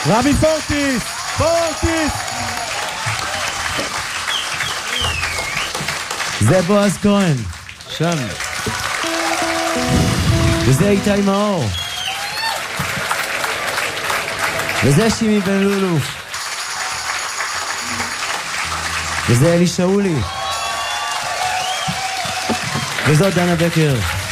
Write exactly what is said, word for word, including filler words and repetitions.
רמי פורטיס! פורטיס! זה בועז כהן, שם. וזה איתי מאור. וזה שימי בן לולו. וזה אלי שאולי. וזאת דנה בקר.